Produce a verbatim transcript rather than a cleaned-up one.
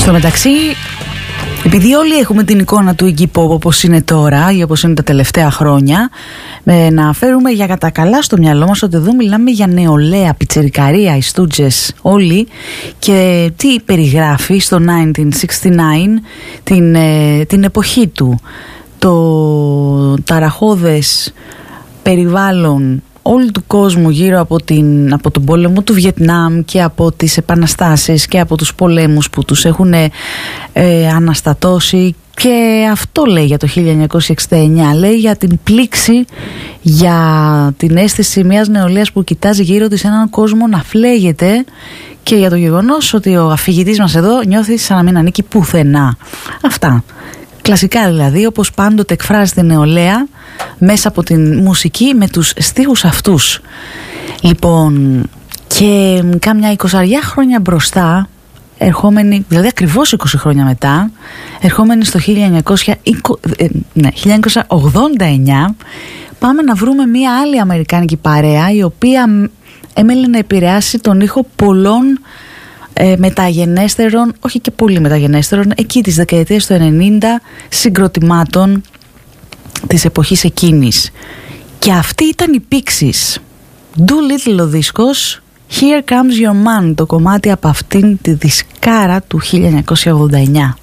Στο μεταξύ, επειδή όλοι έχουμε την εικόνα του Iggy Pop όπως είναι τώρα ή όπως είναι τα τελευταία χρόνια, ε, να φέρουμε για κατά καλά στο μυαλό μας ότι εδώ μιλάμε για νεολαία, πιτσιρικαρία, οι Stooges όλοι, και τι περιγράφει στο χίλια εννιακόσια εξήντα εννιά την, ε, την εποχή του, το ταραχώδες περιβάλλον όλου του κόσμου γύρω από, την, από τον πόλεμο του Βιετνάμ και από τις επαναστάσεις και από τους πολέμους που τους έχουν ε, αναστατώσει. Και αυτό λέει για το χίλια εννιακόσια εξήντα εννιά, λέει για την πλήξη, για την αίσθηση μιας νεολαίας που κοιτάζει γύρω της έναν κόσμο να φλέγεται, και για το γεγονός ότι ο αφηγητής μας εδώ νιώθει σαν να μην ανήκει πουθενά. Αυτά. Κλασικά δηλαδή, όπως πάντοτε εκφράζεται η νεολαία μέσα από την μουσική με τους στίχους αυτούς. Λοιπόν, και κάμια εικοσαριά χρόνια μπροστά, ερχόμενοι, δηλαδή ακριβώς είκοσι χρόνια μετά, ερχόμενοι στο χίλια εννιακόσια ογδόντα εννιά, πάμε να βρούμε μία άλλη αμερικάνικη παρέα, η οποία έμελε να επηρεάσει τον ήχο πολλών ε, μεταγενέστερων, όχι και πολύ μεταγενέστερων, εκεί της δεκαετίας του ενενήντα, συγκροτημάτων της εποχής εκείνης. Και αυτή ήταν η Pixies. Doolittle ο δίσκος, Here Comes Your Man, το κομμάτι από αυτήν τη δισκάρα του χίλια εννιακόσια ογδόντα εννιά.